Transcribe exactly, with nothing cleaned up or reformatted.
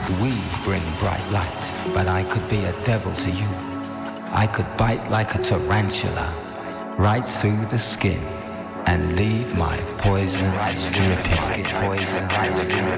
We bring bright light, but I could be a devil to you. I could bite like a tarantula, right through the skin, and leave my poison dripping. Poison dripping.